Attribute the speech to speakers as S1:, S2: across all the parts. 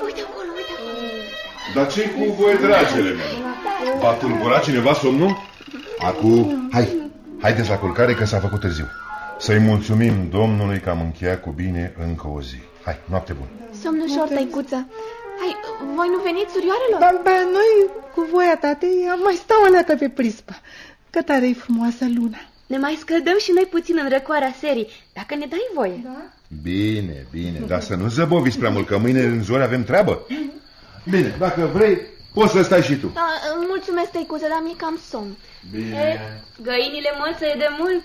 S1: uite acolo.
S2: Dar ce-i cu voi, dragele mele? V-a tulburat cineva somnul? Acum, haideți la culcare că s-a făcut târziu. Să-i mulțumim Domnului că am încheiat cu bine încă o zi. Hai, noapte bună.
S1: Somn ușor, tăicuță. Hai, voi nu veniți, surioarelor?
S3: Ba, noi, cu voia tatei, am mai stau aleată pe prispă. Că tare-i frumoasă luna.
S1: Ne mai scăldăm și noi puțin în răcoarea serii, dacă ne dai voie.
S3: Da?
S2: Bine, dar să nu zăboviți prea mult, că mâine în zori avem treabă. Bine, dacă vrei, poți să stai și tu.
S1: Da, mulțumesc, tăicuță, dar mi-e cam somn.
S2: Bine.
S1: Găinile mălțăie de mult.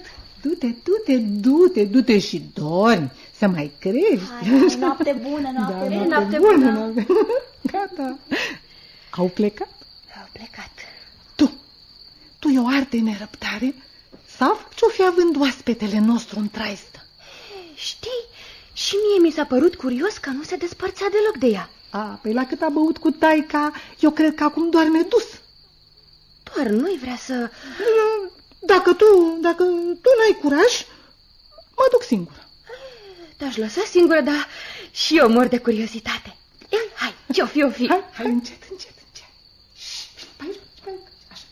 S3: Du-te și dormi, să mai crești.
S1: Hai, noapte bună, noapte bună.
S3: Gata. Au plecat?
S1: Au plecat.
S3: Tu e o arte nerăbdare? Sau ce-o fi având oaspetele nostru în traistă?
S1: Știi, și mie mi s-a părut curios că nu se despărțea deloc de ea.
S3: Păi la cât a băut cu taica, eu cred că acum doarme dus.
S1: Doar nu-i vrea să...
S3: Dacă tu n-ai curaj, mă duc singură.
S1: Te-aș lăsa singură, dar și eu mor de curiozitate. Hai, ce-o fi?
S3: Hai, încet. Așa,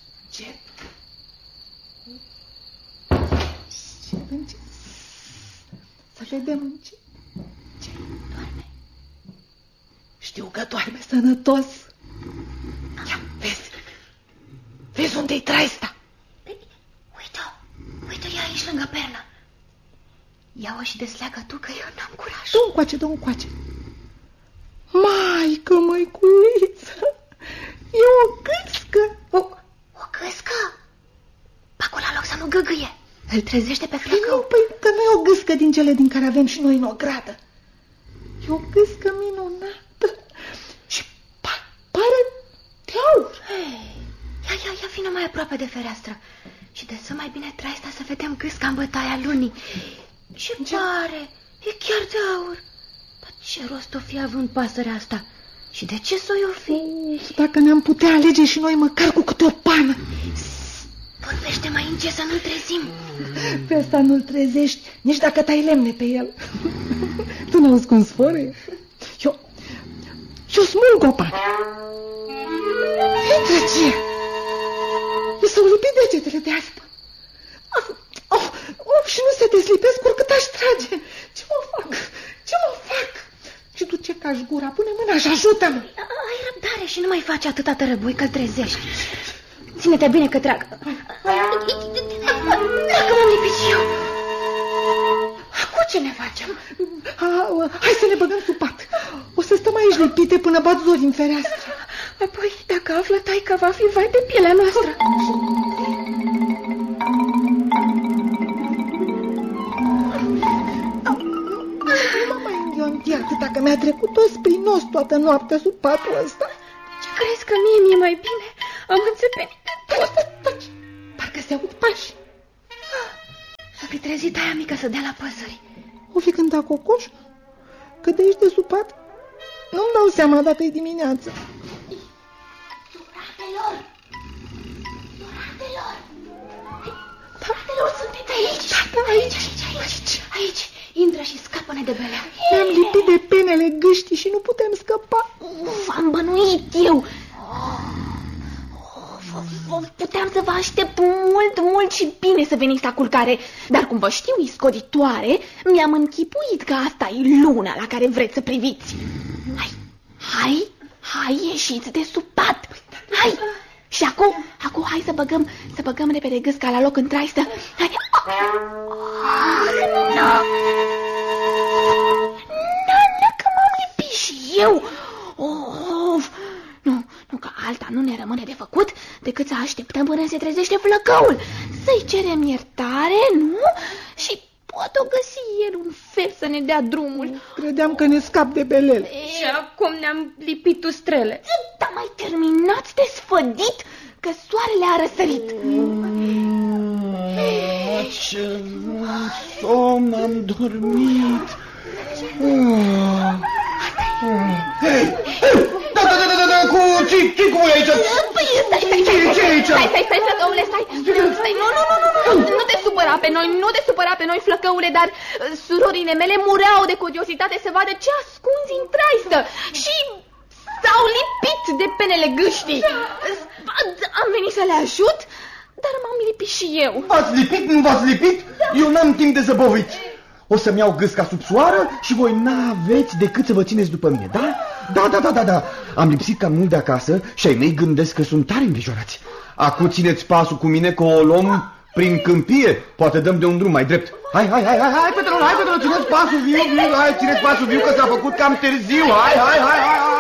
S3: încet. Să vedem încet.
S1: Doarme.
S3: Știu că doarme sănătos. Ia, vezi unde-i traista?
S1: Uite-o, e aici lângă pernă. Ia-o și desleagă tu, că eu n-am curaj.
S3: Du-mi încoace. Maică, măiculiță, e o gâscă.
S1: O gâscă? Acolo la loc să nu gâgâie. Îl trezește pe flăcău.
S3: Păi că nu e o gâscă din cele din care avem și noi în ogradă. E o gâscă minunată și pare de aur.
S1: Ia vină mai aproape de fereastră și dă mai bine traista să vedem gâsca în bătaia lunii. Ce pare, e chiar de aur. Dar ce rost o fi având pasărea asta? Și de ce s-o fi?
S3: Dacă ne-am putea alege și noi măcar cu câte o pană.
S1: Vorbește mai încet să nu-l trezim.
S3: Pe asta nu-l trezești, nici dacă tai lemne pe el. Tu n-auzi cum sfărăie? Eu smulg copac. Intră ce? Mi s-au lipit degetele de aspă. Și nu se deslipesc oricât aș trage. Ce mă fac? Și tu ce cași gura? Pune mâna și ajută-mă.
S1: Ai răbdare și nu mai faci atâta tărăboi că-l trezești. Ține-te bine că trag. Dacă m-am lipit și eu. Acum ce ne facem?
S3: Hai să ne băgăm sub pat. O să stăm aici lipite până bat zori în fereastră.
S1: Apoi, dacă află taica, va fi vai de pielea noastră.
S3: Nu mai înghionti atâta, că mi-a trecut toți prin nos toată noaptea sub patul ăsta.
S1: Ce crezi că mie mi-e mai bine? Am înțepenit de tot.
S3: Parcă se aud pași.
S1: S-a fi trezit aia mică să dea la păsări.
S3: O fi cântat cocoș? Că de aici de sub pat nu-mi dau seama dacă e dimineață.
S1: Doratelor, sunteți aici? Aici. Intră și scapă-ne de belea.
S3: Ne-am lipit de penele gâștii și nu putem scăpa.
S1: Am bănuit eu. Puteam să vă aștept mult și bine să veniți la culcare. Dar cum vă știu iscoditoare, mi-am închipuit că asta e luna la care vreți să priviți. Hai, ieșiți de sub pat. Hai. Și acum hai să băgăm repede gâsca la loc în traistă. Hai. Nu, că m-am lipit și eu. Nu, că alta nu ne rămâne de făcut decât să așteptăm până se trezește flăcăul. Să-i cerem iertare, nu? Și poate o găsi el un fel să ne dea drumul.
S3: Credeam că ne scap de belele.
S1: Și acum ne-am lipit ustrele. Dar mai terminați de sfădit, că soarele a răsărit.
S4: Ce somn am dormit. Da, ce cu voi aici?
S1: Stai, flăcăule, stai. Nu te supăra pe noi, flăcăule, dar surorile mele mureau de curiozitate să vadă ce ascunzi în traistă. Și s-au lipit de penele gâștii. Am venit să le ajut, dar m-am lipit și eu.
S4: V-ați lipit, nu v-ați lipit? Eu n-am timp de zăboviți. O să-mi iau gâsca sub soară și voi n-aveți decât să vă țineți după mine, da? Da. Am lipsit cam mult de acasă și ai mei gândesc că sunt tare îngrijorați. Acu țineți pasul cu mine că o luăm prin câmpie. Poate dăm de un drum mai drept. Hai, fetelor, țineți pasul viu, hai, țineți pasul viu că s-a făcut cam târziu. Hai.